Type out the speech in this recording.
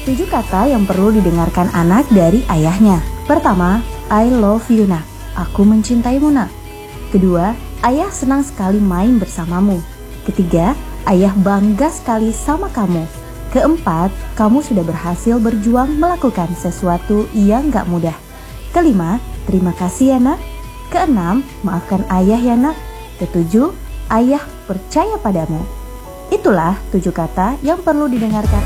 7 kata yang perlu didengarkan anak dari ayahnya. Pertama, I love you nak. Aku mencintaimu nak. Kedua, ayah senang sekali main bersamamu. Ketiga, ayah bangga sekali sama kamu. Keempat, kamu sudah berhasil berjuang melakukan sesuatu yang gak mudah. Kelima, terima kasih ya nak. Keenam, maafkan ayah ya nak. Ketujuh, ayah percaya padamu. Itulah 7 kata yang perlu didengarkan